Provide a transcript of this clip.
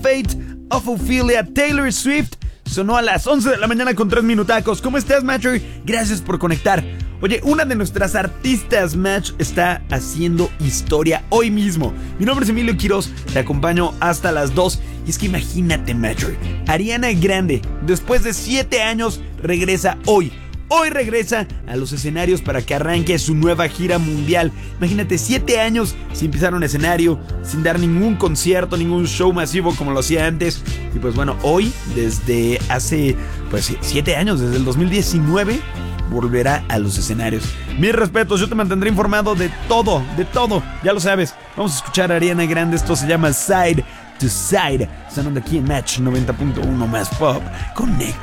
Fate of Ophelia, Taylor Swift. Sonó a las 11 de la mañana con 3 minutacos. ¿Cómo estás, Matcher? Gracias por conectar. Oye, una de nuestras artistas, Match, está haciendo historia hoy mismo. Mi nombre es Emilio Quiroz, te acompaño hasta las 2. Y es que imagínate, Matcher, Ariana Grande, después de 7 años, regresa hoy. Hoy regresa a los escenarios para que arranque su nueva gira mundial. Imagínate, 7 años sin pisar un escenario, sin dar ningún concierto, ningún show masivo como lo hacía antes. Y pues bueno, hoy, desde hace 7 años, desde el 2019, volverá a los escenarios. Mis respetos, yo te mantendré informado de todo, ya lo sabes. Vamos a escuchar a Ariana Grande, esto se llama Side to Side, sonando aquí en Match 90.1 más Pop. Conecta.